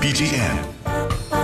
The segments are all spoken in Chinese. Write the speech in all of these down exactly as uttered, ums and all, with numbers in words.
B G M。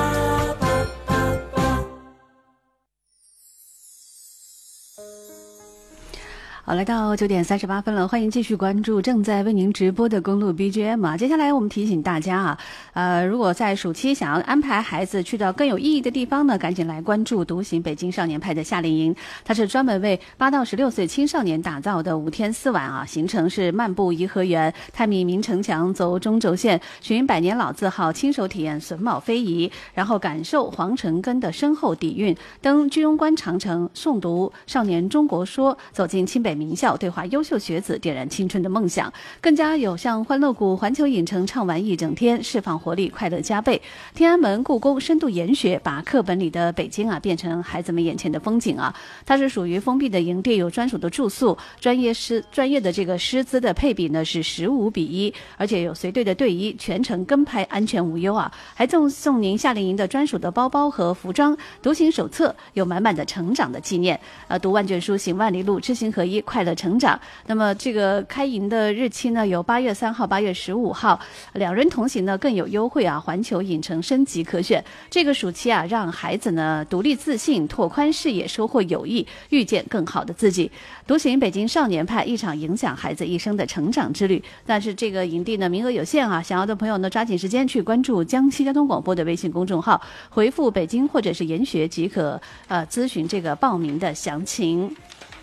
好，来到九点三十八分了，欢迎继续关注正在为您直播的公路 B G M 啊。接下来我们提醒大家啊，呃，如果在暑期想要安排孩子去到更有意义的地方呢，赶紧来关注独行北京少年派的夏令营。它是专门为八到十六岁青少年打造的五天四晚啊，行程是漫步颐和园、探秘明城墙、走中轴线、寻百年老字号、亲手体验榫卯非遗，然后感受皇城根的深厚底蕴，登居庸关长城，诵读少年中国说，走进清北名校，对话优秀学子，点燃青春的梦想。更加有像欢乐谷、环球影城畅玩一整天，释放活力，快乐加倍。天安门、故宫深度研学，把课本里的北京啊变成孩子们眼前的风景啊。它是属于封闭的营地，有专属的住宿，专业师专业的这个师资的配比呢是十五比一，而且有随队的队医，全程跟拍，安全无忧啊。还赠送您夏令营的专属的包包和服装，独行手册，有满满的成长的纪念。呃，读万卷书，行万里路，知行合一，快乐成长。那么这个开营的日期呢，有八月三号、八月十五号，两人同行呢更有优惠啊！环球影城升级可选。这个暑期啊，让孩子呢独立自信，拓宽视野，收获友谊，遇见更好的自己。独行北京少年派，一场影响孩子一生的成长之旅。但是这个营地呢名额有限啊，想要的朋友呢抓紧时间去关注江西交通广播的微信公众号，回复北京或者是研学即可呃咨询这个报名的详情。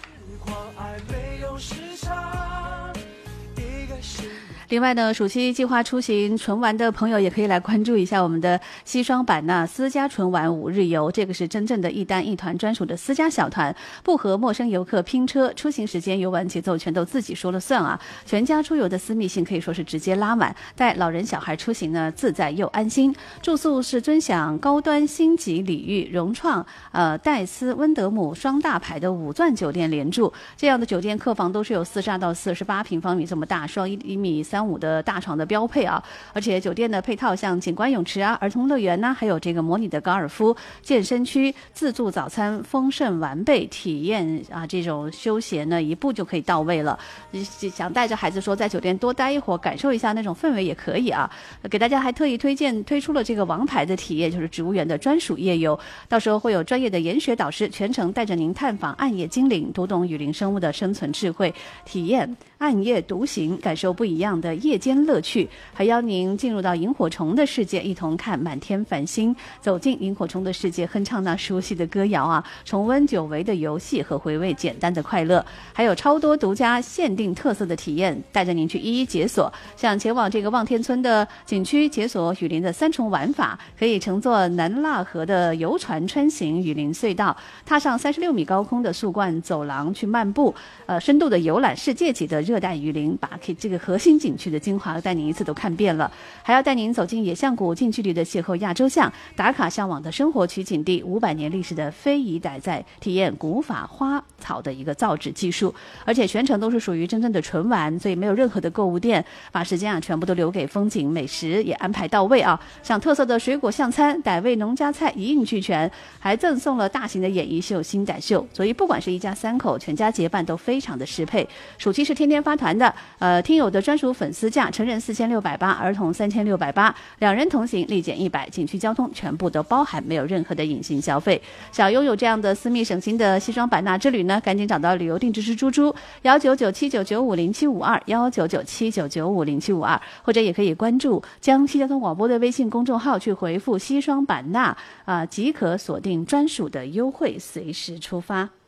另外呢，暑期计划出行纯玩的朋友也可以来关注一下我们的西双版纳私家纯玩五日游，这个是真正的一单一团专属的私家小团，不和陌生游客拼车，出行时间、游玩节奏全都自己说了算啊！全家出游的私密性可以说是直接拉满，带老人小孩出行呢自在又安心。住宿是尊享高端星级礼遇，融创、呃戴斯、温德姆双大牌的五钻酒店连住，这样的酒店客房都是有四十二到四十八平方米这么大，双一米三五的大床的标配啊，而且酒店的配套像景观泳池啊、儿童乐园呢，还有这个模拟的高尔夫、健身区、自助早餐丰盛完备，体验啊这种休闲呢一步就可以到位了。想带着孩子说在酒店多待一会儿，感受一下那种氛围也可以啊。给大家还特意推荐推出了这个王牌的体验，就是植物园的专属夜游，到时候会有专业的研学导师全程带着您探访暗夜精灵，读懂雨林生物的生存智慧，体验暗夜独行，感受不一样的夜间乐趣，还邀您进入到萤火虫的世界，一同看满天繁星，走进萤火虫的世界，哼唱那熟悉的歌谣啊，重温久违的游戏和回味简单的快乐，还有超多独家限定特色的体验，带着您去一一解锁。像前往这个望天村的景区解锁雨林的三重玩法，可以乘坐南腊河的游船穿行雨林隧道，踏上三十六米高空的树冠走廊去漫步，呃，深度的游览世界级的热带雨林，把这个核心景区的精华带您一次都看遍了。还要带您走进野象谷，近距离的邂逅亚洲象，打卡向往的生活取景地，五百年历史的非遗傣在，体验古法花草的一个造纸技术，而且全程都是属于真正的纯玩，所以没有任何的购物店，把时间啊全部都留给风景美食，也安排到位啊。像特色的水果象餐、傣味农家菜一应俱全，还赠送了大型的演艺秀新傣秀，所以不管是一家三口全家结伴都非常的适配。暑期是天天发团的，呃，听友的专属粉丝价，成人四千六百八，儿童三千六百八，两人同行立减一百，景区交通全部都包含，没有任何的隐形消费。想拥有这样的私密省心的西双版纳之旅呢，赶紧找到旅游定制师猪猪幺九九七九九五零七五二幺九九七九九五零七五二，或者也可以关注江西交通广播的微信公众号，去回复西双版纳啊、呃，即可锁定专属的优惠，随时出发。